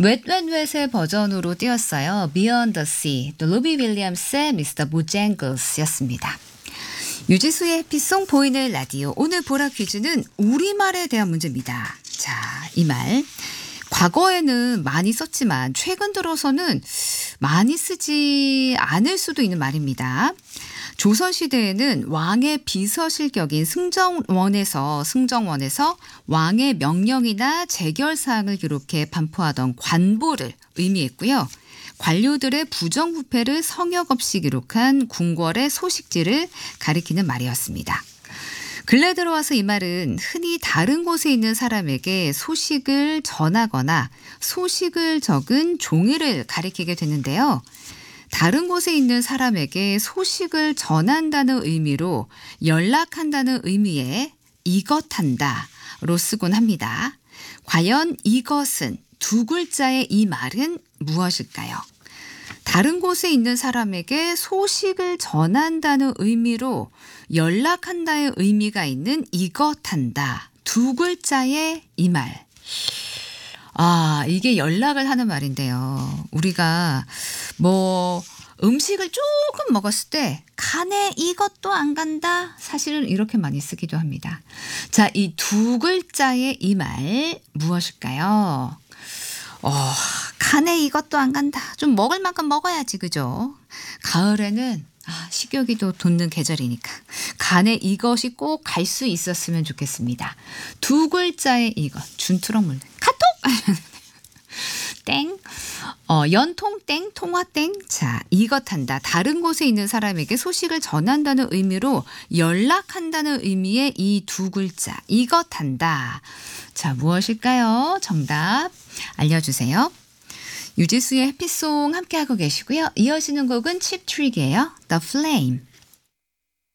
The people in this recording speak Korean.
Wet Wet Wet의 버전으로 띄웠어요. Beyond the Sea, 또 로비 윌리엄스의 Mr. Bojangles였습니다. 유지수의 해피송 보이는 라디오. 오늘 보라 퀴즈는 우리말에 대한 문제입니다. 자, 이 말. 과거에는 많이 썼지만 최근 들어서는 많이 쓰지 않을 수도 있는 말입니다. 조선시대에는 왕의 비서실격인 승정원에서 왕의 명령이나 재결사항을 기록해 반포하던 관보를 의미했고요. 관료들의 부정부패를 성역 없이 기록한 궁궐의 소식지를 가리키는 말이었습니다. 근래 들어와서 이 말은 흔히 다른 곳에 있는 사람에게 소식을 전하거나 소식을 적은 종이를 가리키게 되는데요. 다른 곳에 있는 사람에게 소식을 전한다는 의미로 연락한다는 의미의 이것한다로 쓰곤 합니다. 과연 이것은 두 글자의 이 말은 무엇일까요? 다른 곳에 있는 사람에게 소식을 전한다는 의미로 연락한다의 의미가 있는 이것한다. 두 글자의 이 말. 이게 연락을 하는 말인데요. 우리가 음식을 조금 먹었을 때 간에 이것도 안 간다. 사실은 이렇게 많이 쓰기도 합니다. 자, 이 두 글자의 이 말 무엇일까요? 간에 이것도 안 간다. 좀 먹을 만큼 먹어야지, 그죠? 가을에는 식욕이도 돋는 계절이니까 간에 이것이 꼭 갈 수 있었으면 좋겠습니다. 두 글자의 이것. 준투럭 물는 카톡! 땡. 연통 땡, 통화 땡. 자, 이것한다. 다른 곳에 있는 사람에게 소식을 전한다는 의미로 연락한다는 의미의 이 두 글자. 이것한다. 자, 무엇일까요? 정답 알려주세요. 유지수의 해피송 함께하고 계시고요. 이어지는 곡은 칩트릭이에요. The Flame.